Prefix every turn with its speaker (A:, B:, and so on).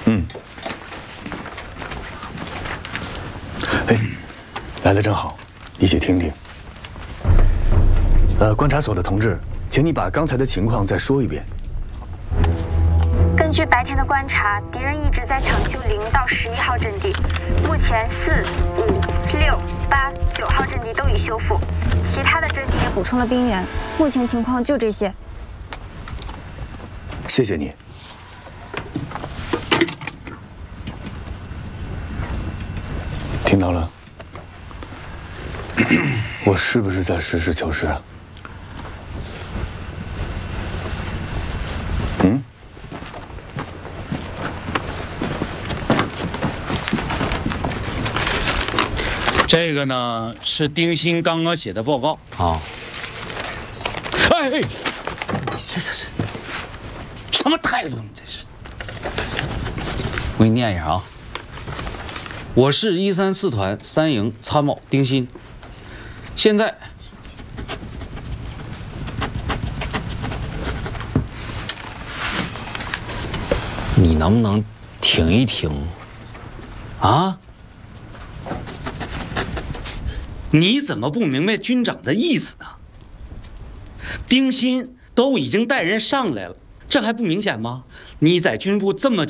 A: 嗯。哎，来的正好，一起听听。观察所的同志，请你把刚才的情况再说一遍。
B: 根据白天的观察，敌人一直在抢修0到11号阵地，目前4、5、6、8、9号阵地都已修复，其他的阵地也补充了兵员。目前情况就这些。
A: 谢谢你。听到了？我是不是在实事求是啊？嗯？
C: 这个呢是丁鑫刚刚写的报告啊。哎，你这是什么态度？你这是？我给你念一下啊。我是134团3营参谋丁鑫，现在你能不能停一停啊？你怎么不明白军长的意思呢？丁鑫都已经带人上来了，这还不明显吗？你在军部这么